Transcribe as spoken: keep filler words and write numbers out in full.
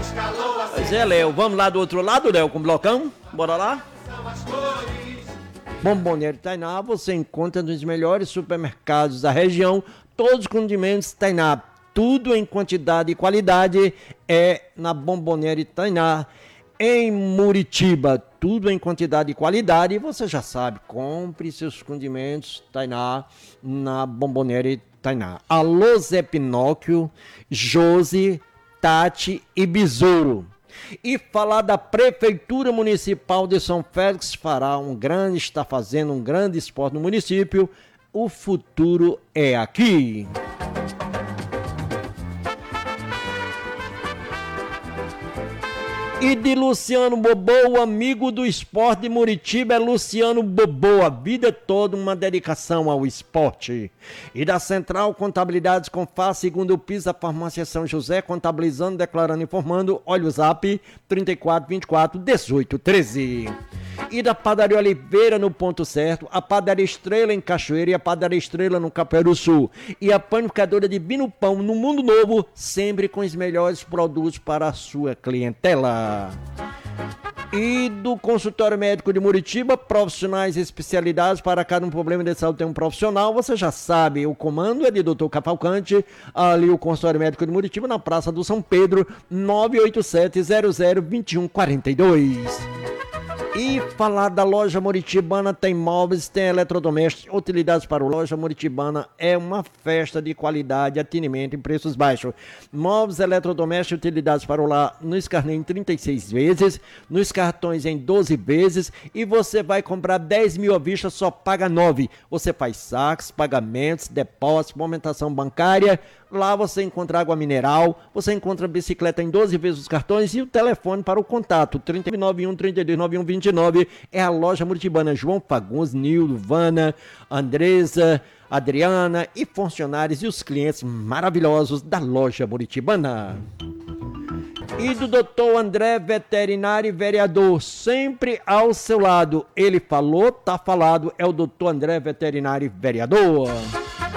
Pois é, Léo, vamos lá do outro lado, Léo, com o blocão? Bora lá? Bomboniere Tainá você encontra nos melhores supermercados da região, todos os condimentos Tainá, tudo em quantidade e qualidade é na Bomboniere Tainá. Em Muritiba, tudo em quantidade e qualidade, você já sabe, compre seus condimentos Tainá na Bomboniere Tainá. Alô Zé Pinóquio, Josi, Tati e Besouro. E falar da Prefeitura Municipal de São Félix fará um grande, está fazendo um grande esporte no município. O futuro é aqui. E de Luciano Bobô, amigo do esporte de Muritiba é Luciano Bobô, a vida toda uma dedicação ao esporte. E da Central Contabilidades Confá, segundo o piso da Farmácia São José, contabilizando, declarando, informando, olha o zap, trinta e quatro, vinte e quatro, dezoito, treze. E da Padaria Oliveira no Ponto Certo, a Padaria Estrela em Cachoeira e a Padaria Estrela no Capoeiro Sul. E a Panificadora Divino Pão no Mundo Novo, sempre com os melhores produtos para a sua clientela. E do consultório médico de Muritiba, profissionais especializados para cada um problema de saúde tem um profissional, você já sabe, o comando é de doutor Cavalcante, ali o consultório médico de Muritiba, na Praça do São Pedro, nove oito sete, zero zero, dois um quatro dois. E falar da loja Muritibana, tem móveis, tem eletrodomésticos, utilidades para o loja Muritibana, é uma festa de qualidade, atendimento em preços baixos. Móveis, eletrodomésticos, utilidades para o lar, nos carnês em trinta e seis vezes, nos cartões em doze vezes, e você vai comprar dez mil à vista, só paga nove. Você faz saques, pagamentos, depósitos, movimentação bancária. Lá você encontra água mineral, você encontra bicicleta em doze vezes os cartões e o telefone para o contato, trinta e nove um, trinta e dois, noventa e um, vinte e nove, é a loja Muritibana. João Fagundes, Nildo, Vana, Andresa, Adriana e funcionários e os clientes maravilhosos da loja Muritibana. E do doutor André, veterinário e vereador, sempre ao seu lado. Ele falou, tá falado, é o doutor André, veterinário e vereador.